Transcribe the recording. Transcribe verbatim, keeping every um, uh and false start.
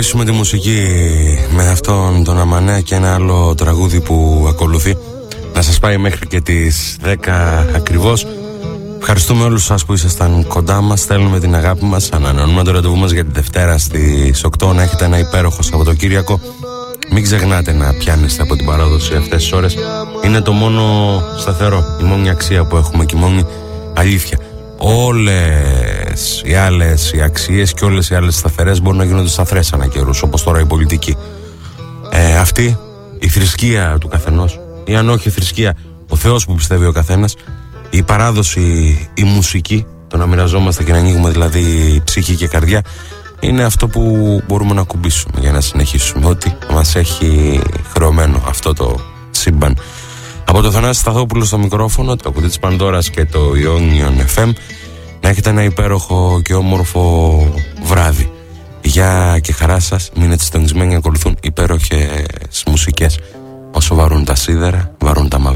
αφήσουμε τη μουσική με αυτόν τον Αμανέα και ένα άλλο τραγούδι που ακολουθεί να σας πάει μέχρι και τις δέκα ακριβώς. Ευχαριστούμε όλους σας που ήσασταν κοντά μας. Στέλνουμε την αγάπη μας. Ανανεώνουμε το ραντεβού μας για τη Δευτέρα στις οκτώ. Να έχετε ένα υπέροχο Σαββατοκύριακο. Μην ξεχνάτε να πιάνεστε από την παράδοση αυτές τις ώρες. Είναι το μόνο σταθερό, η μόνη αξία που έχουμε και η μόνη αλήθεια. Όλες οι άλλες οι αξίες και όλες οι άλλες σταθερές μπορούν να γίνονται σταθερές ανά καιρούς, όπως τώρα η πολιτική. Ε, αυτή η θρησκεία του καθενός, ή αν όχι η θρησκεία, ο Θεός που πιστεύει ο καθένας, η παράδοση, η μουσική, το να μοιραζόμαστε και να ανοίγουμε δηλαδή ψυχή και καρδιά, είναι αυτό που μπορούμε να κουμπίσουμε για να συνεχίσουμε ό,τι μας έχει χρεωμένο αυτό το σύμπαν. Από το Θανάση Σταθόπουλο στο μικρόφωνο, το κουτί της Πανδώρας και το Ionion εφ εμ, να έχετε ένα υπέροχο και όμορφο βράδυ. Γεια και χαρά σας, μείνετε συντονισμένοι, ακολουθούν υπέροχες μουσικές. Όσο βαρούν τα σίδερα, βαρούν τα μαύρα.